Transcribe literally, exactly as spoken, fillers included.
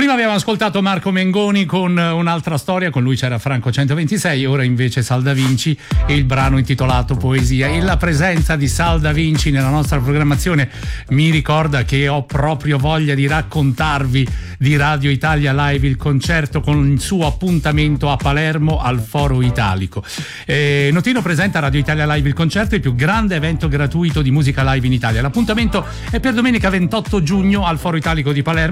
Prima abbiamo ascoltato Marco Mengoni con un'altra storia, con lui c'era Franco centoventisei, ora invece Sal Da Vinci e il brano intitolato Poesia. E la presenza di Sal Da Vinci nella nostra programmazione mi ricorda che ho proprio voglia di raccontarvi di Radio Italia Live, il concerto con il suo appuntamento a Palermo al Foro Italico. Eh, Notino presenta Radio Italia Live, il concerto, il più grande evento gratuito di musica live in Italia. L'appuntamento è per domenica ventotto giugno al Foro Italico di Palermo.